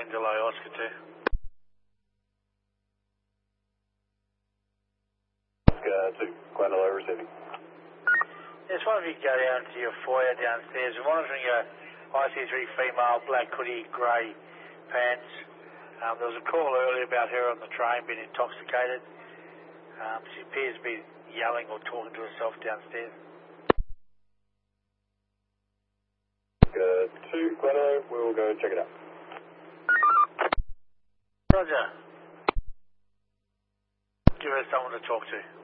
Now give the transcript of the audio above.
train delay, Oscar 2. Oscar 2, Glendalough receiving. Yes, one of you go down to your foyer downstairs. We're monitoring your IC3 female, black hoodie, grey pants. There was a call earlier about her on the train being intoxicated. She appears to be yelling or talking to herself downstairs. Oscar 2, Glendalough, we'll go check it out. Roger. Give her someone to talk to.